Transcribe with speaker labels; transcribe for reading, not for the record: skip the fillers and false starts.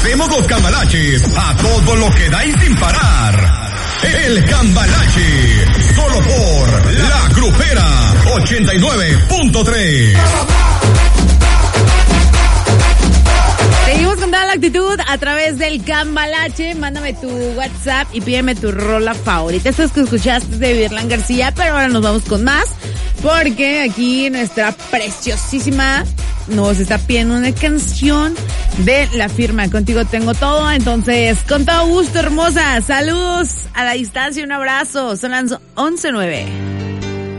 Speaker 1: hacemos los cambalaches a todo lo que da y sin parar. El Cambalache, solo por La Grupera 89.3.
Speaker 2: Seguimos con toda la actitud a través del Cambalache. Mándame tu WhatsApp y pídeme tu rola favorita. Esto es que escuchaste de Virlán García, pero ahora nos vamos con más, porque aquí nuestra preciosísima nos está pidiendo una canción de La Firma. Contigo tengo todo, entonces con todo gusto, hermosa. Saludos a la distancia, un abrazo. Son las 11:09.